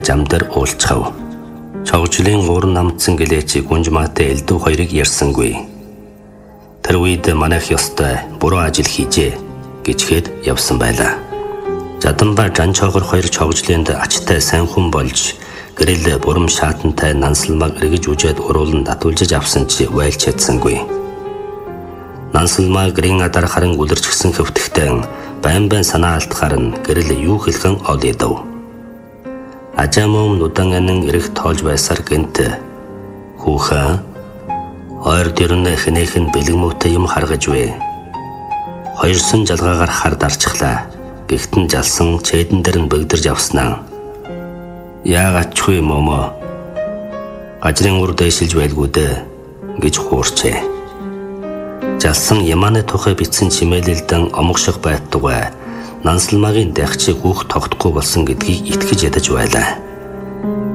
замдар уулзхав. Чогжлын уран намтсан гэлээчи гүнжмаатай элдв хоёрыг ярьсангүй. Тэр үед манайх ёстой буруу ажил хийжээ гэж хэд явсан байлаа. Жаданба жанчоогор хоёр чогжлынд ачтай сайн хүн болж гэрэл бурам шаатантай нансалмаг эргэж үжээд уруулан татуулжиж авсан чи вайлч чадсангүй. Нансалмаг гэрийн адар харан үлэрчгсэн хөвтгтэн байн санаа алдахаар нь гэрэл юу хэлхэн ол ядав. Ажаамом нудан анин эрэх тоолж байсаар гэнт хүүхэн ойр дэрнэ хэнэхэн бэлгмөвтэй юм харгаж вэ. Хоёрсон жалгаагаар хар дарчихлаа. Гэгтэн жалсан чэйдэн дээр нь бэгдэрж авснаа. Яагачгүй момо. Ажрын ур дэшилж байлгүй дээ гэж хуурчээ. Жалсан ямааны тухай бичсэн чимээлэлдэн омгшиг байтугай нансалмагийн дахчиг хүүх тогтохгүй болсон гэдгийг итгэж ядаж байлаа.